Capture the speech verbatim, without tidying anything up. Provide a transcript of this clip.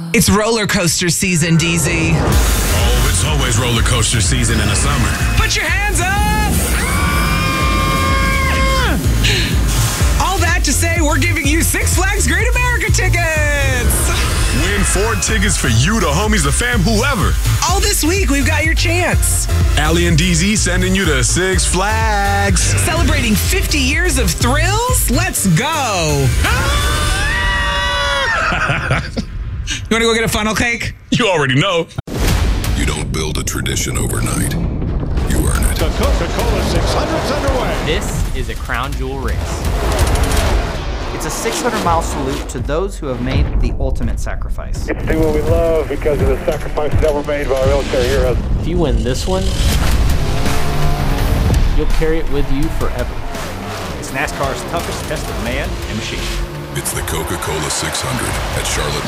It's roller coaster season, D Z. Oh, it's always roller coaster season in the summer. Put your hands up! All that to say, we're giving you Six Flags Great America tickets! Win four tickets for you, the homies, the fam, whoever. All this week, we've got your chance. Allie and D Z sending you to Six Flags. Celebrating fifty years of thrills? Let's go! You want to go get a funnel cake? You already know. You don't build a tradition overnight. You earn it. The Coca-Cola six hundred's underway. This is a crown jewel race. It's a six hundred mile salute to those who have made the ultimate sacrifice. It's do what we love because of the sacrifices that were made by our military heroes. If you win this one, you'll carry it with you forever. It's NASCAR's toughest test of man and machine. It's the Coca-Cola six hundred at Charlotte